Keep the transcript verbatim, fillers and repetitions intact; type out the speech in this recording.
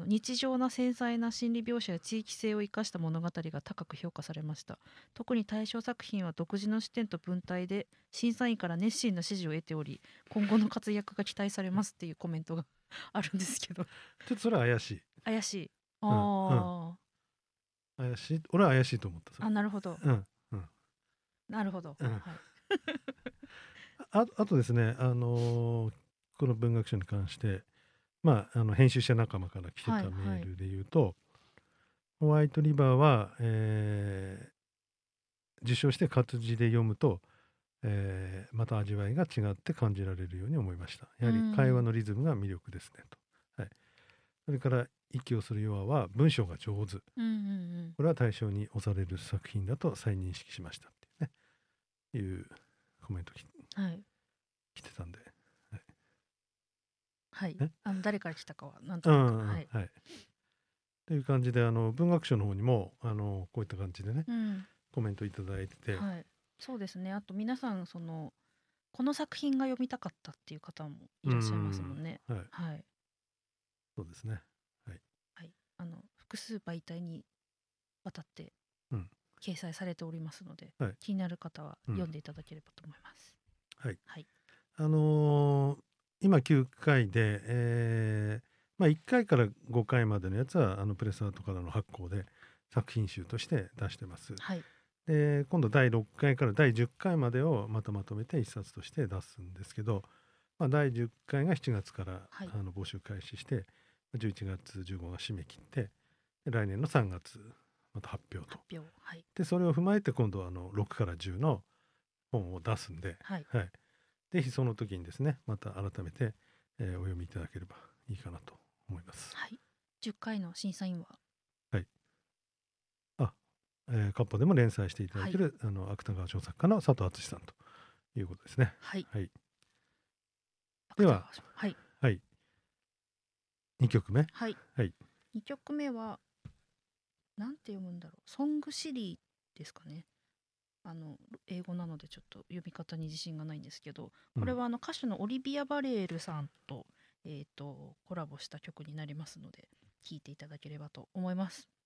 日常な繊細な心理描写や地域性を生かした物語が高く評価されました。特に対象作品は独自の視点と文体で審査員から熱心な支持を得ており、今後の活躍が期待されますっていうコメントがあるんですけど。 ちょっとそれは怪しい。 怪しい。 うんうんあ怪しい。俺は怪しいと思ったそあ、 れ。 あ、なるほど。 うんうんなるほど。 うん。 はい。 ああとですね、あのーこの文学賞に関して、まあ、あの編集者仲間から来てはいはい。 たメールで言うと、ホワイトリバーは、えー受賞して活字で読むと、えーまた味わいが違って感じられるように思いました。やはり会話のリズムが魅力ですねと。はい、それから息をする弱は文章が上手。 うんうんこれは対象に押される作品だと再認識しましたっていうね、いうコメントきうん。はい。 来てたんで。はい。 はい。 ね。 あの誰から来たかはなんとうなく。 んうんうん。 はい。 はい。という感じで、あの文学賞の方にもあのこういった感じでね、 うん。 コメントいただいてて、 はい。そうですね。あと皆さんそのこの作品が読みたかったっていう方もいうらっしゃいますもんん、 ね。 はい、 はい。 そうですね。はい。 はい。あの複数媒体にわたってうん、 掲載されておりますので、 はい。 気になる方はうん、 読んでいただければと思います。 はい。 はい。 あのー今きゅうかいで、えーまあ、いっかいからごかいまでのやつはあのプレスアートからの発行で作品集として出してます。 はい。 で今度だいろっかいからだいじゅっかいまでをまたまとめていっさつとして出すんですけど、まあ、だいじゅっかいがしちがつからはい。 あの募集開始してじゅういちがつじゅうごが締め切ってで来年のさんがつまた発表と。 発表。はい。 でそれを踏まえて今度はあのろくからじゅうの本を出すんで、 はい。 はい、ぜひその時にですねまた改めて、えーお読みいただければいいかなと思います。 はい。じゅっかいの審査員は。 はい。あ、えー、カッパでも連載していただはい。 いている、あの芥川賞作家の佐藤敦さんということですね。 はい。 はい。では、 芥川賞。はい。 はい、にきょくめ。 はい。 はい。 にきょくめはなんて読むんだろう。ソングシリーですかね。あの英語なのでちょっと読み方に自信がないんですけど、これはあの歌手のオリビア・バレールさんと,、えー、とコラボした曲になりますので聴いていただければと思います。